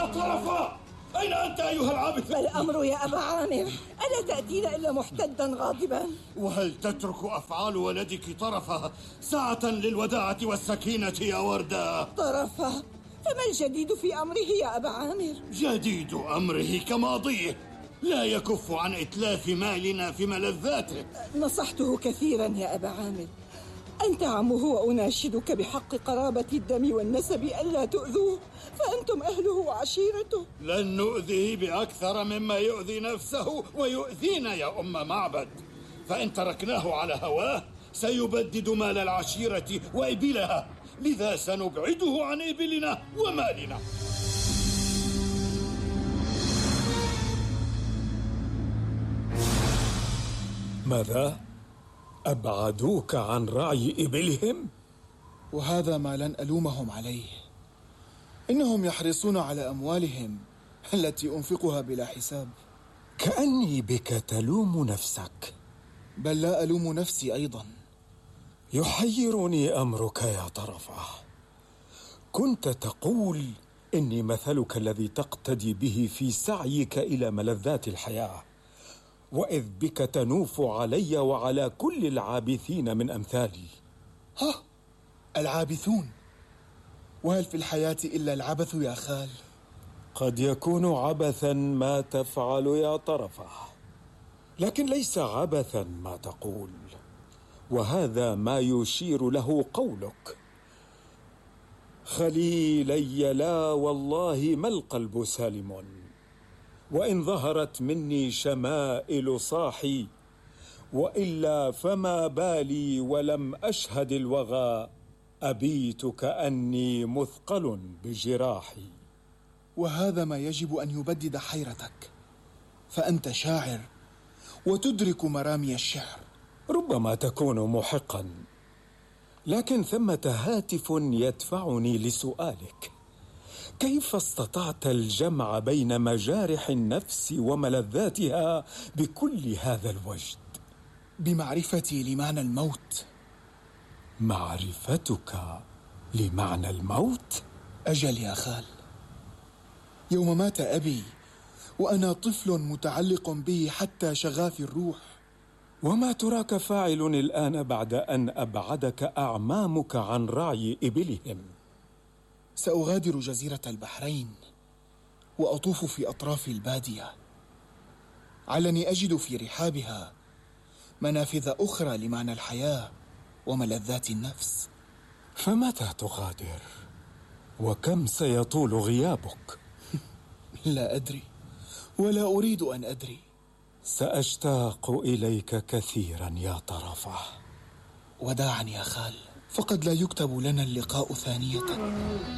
يا طرفة؟ أين أنت أيها العابث؟ ما الأمر يا أبا عامر؟ ألا تأتينا إلا محتدا غاضبا؟ وهل تترك أفعال ولدك طرفة ساعة للوداعة والسكينة يا وردة؟ طرفة؟ فما الجديد في أمره يا أبا عامر؟ جديد أمره كماضيه، لا يكف عن إتلاف مالنا في ملذاته. نصحته كثيرا يا أبا عامر، أنت عمه وأناشدك بحق قرابة الدم والنسب ألا تؤذوه، فأنتم أهله وعشيرته. لن نؤذيه بأكثر مما يؤذي نفسه ويؤذينا يا أم معبد، فإن تركناه على هواه سيبدد مال العشيرة وإبلها، لذا سنبعده عن إبلنا ومالنا. ماذا؟ أبعدوك عن رعي إبلهم؟ وهذا ما لن ألومهم عليه، إنهم يحرصون على أموالهم التي أنفقها بلا حساب. كأني بك تلوم نفسك. بل لا ألوم نفسي أيضا. يحيرني أمرك يا طرفة. كنت تقول إني مثلك الذي تقتدي به في سعيك إلى ملذات الحياة، وإذ بك تنوف علي وعلى كل العابثين من أمثالي. ها، العابثون؟ وهل في الحياة إلا العبث يا خال؟ قد يكون عبثا ما تفعل يا طرفة، لكن ليس عبثا ما تقول، وهذا ما يشير له قولك: خليلي لا والله ما القلب سالم، وإن ظهرت مني شمائل صاحي، وإلا فما بالي ولم أشهد الوغى، أبيت كأني مثقل بجراحي. وهذا ما يجب أن يبدد حيرتك، فأنت شاعر وتدرك مرامي الشعر. ربما تكون محقا، لكن ثمة هاتف يدفعني لسؤالك: كيف استطعت الجمع بين مجارح النفس وملذاتها بكل هذا الوجد؟ بمعرفتي لمعنى الموت. معرفتك لمعنى الموت؟ أجل يا خال، يوم مات أبي وأنا طفل متعلق به حتى شغاف الروح. وما تراك فاعل الآن بعد أن أبعدك أعمامك عن رعي إبلهم؟ سأغادر جزيرة البحرين وأطوف في أطراف البادية، علني أجد في رحابها منافذ أخرى لمعنى الحياة وملذات النفس. فمتى تغادر؟ وكم سيطول غيابك؟ لا أدري، ولا أريد أن أدري. سأشتاق إليك كثيرا يا طرفة. وداعا يا خال، فقد لا يكتب لنا اللقاء ثانية.